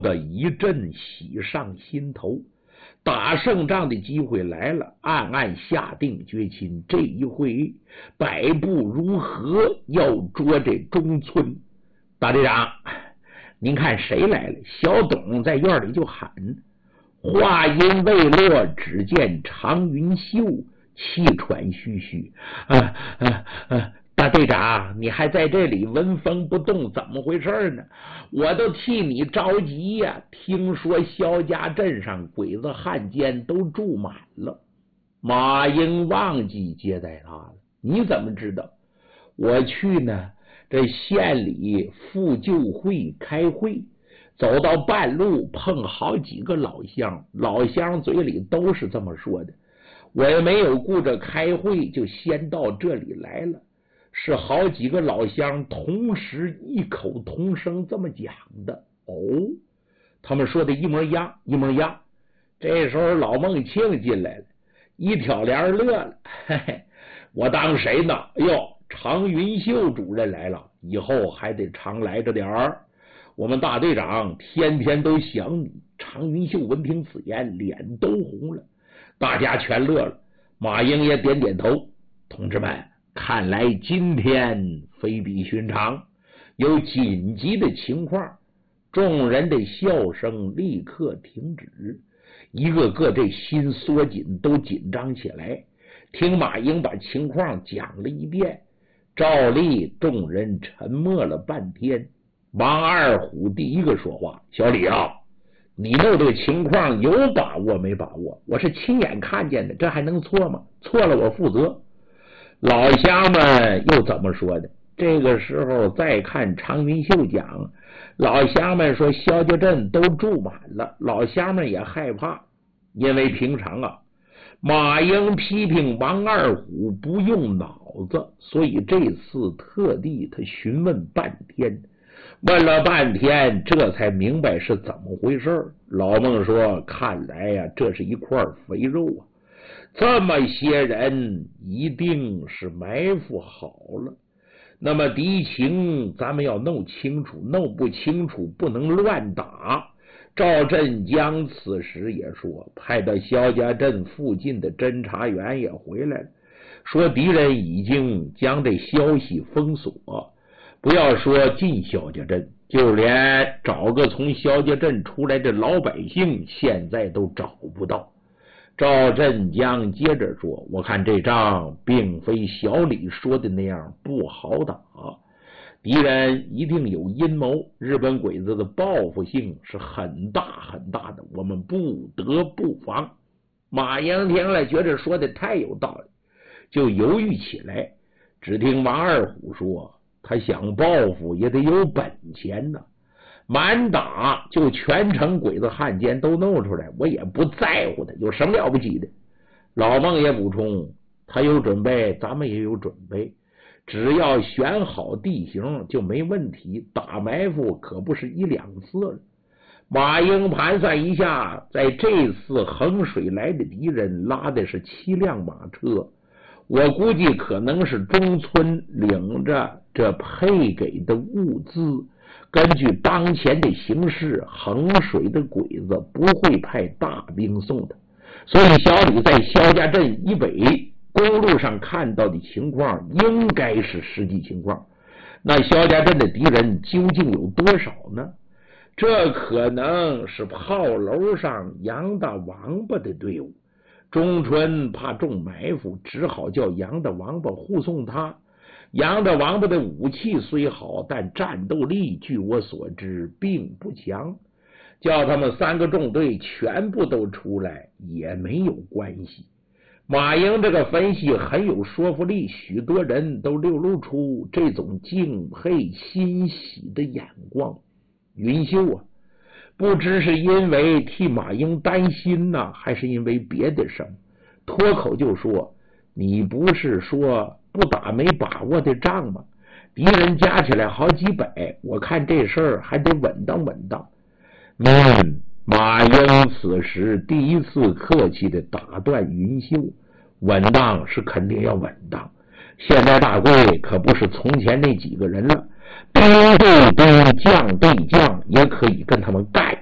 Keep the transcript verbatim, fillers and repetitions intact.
的一阵喜上心头。打胜仗的机会来了，暗暗下定决心，这一回百步如河，要捉这中村。大队长，您看谁来了？小董在院里就喊。话音未落，只见常云秀气喘吁吁，啊啊啊！大队长，你还在这里纹风不动，怎么回事呢？我都替你着急呀、啊！听说萧家镇上鬼子汉奸都住满了。马英忘记接待他了。你怎么知道？我去呢，这县里复旧会开会，走到半路碰好几个老乡，老乡嘴里都是这么说的。我也没有顾着开会，就先到这里来了。是好几个老乡同时异口同声这么讲的。哦，他们说的一模一样，一模一样。这时候老孟庆进来了，一挑帘乐了，嘿嘿，我当谁呢？哎呦，常云秀主任来了，以后还得常来着点儿。我们大队长天天都想你。常云秀闻听此言，脸都红了，大家全乐了。马英也点点头，同志们，看来今天非比寻常，有紧急的情况。众人的笑声立刻停止，一个个这心缩紧，都紧张起来。听马英把情况讲了一遍，照例众人沉默了半天。王二虎第一个说话：小李啊，你弄这个情况有把握没把握？我是亲眼看见的，这还能错吗？错了我负责。老乡们又怎么说的？这个时候再看常云秀讲，老乡们说萧家镇都住满了，老乡们也害怕，因为平常啊，马英批评王二虎不用脑子，所以这次特地他询问半天，问了半天，这才明白是怎么回事。老孟说：看来呀、啊，这是一块肥肉啊，这么些人一定是埋伏好了。那么敌情咱们要弄清楚，弄不清楚不能乱打。赵振江此时也说，派到萧家镇附近的侦查员也回来了，说敌人已经将这消息封锁，不要说进萧家镇，就连找个从萧家镇出来的老百姓现在都找不到。赵振江接着说，我看这仗并非小李说的那样不好打，敌人一定有阴谋，日本鬼子的报复性是很大很大的，我们不得不防。马英听了觉得说的太有道理，就犹豫起来。只听王二虎说，他想报复也得有本钱呢，满打就全城鬼子汉奸都弄出来，我也不在乎他，有什么了不起的。老孟也补充，他有准备，咱们也有准备，只要选好地形就没问题，打埋伏可不是一两次了。马英盘算一下，在这次衡水来的敌人拉的是七辆马车，我估计可能是中村领着这配给的物资，根据当前的形势，衡水的鬼子不会派大兵送他，所以小李在萧家镇以北公路上看到的情况应该是实际情况。那萧家镇的敌人究竟有多少呢？这可能是炮楼上杨大王八的队伍，中村怕中埋伏，只好叫杨大王八护送他。杨大王八的武器虽好，但战斗力据我所知并不强，叫他们三个纵队全部都出来也没有关系。马英这个分析很有说服力，许多人都流露出这种敬佩欣喜的眼光。云秀啊，不知是因为替马英担心呢、啊，还是因为别的什么，脱口就说，你不是说不打没把握的仗吗？敌人加起来好几百，我看这事儿还得稳当稳当。嗯，马英此时第一次客气的打断云秀，稳当是肯定要稳当，现在大贵可不是从前那几个人了，兵对兵，将对将，也可以跟他们干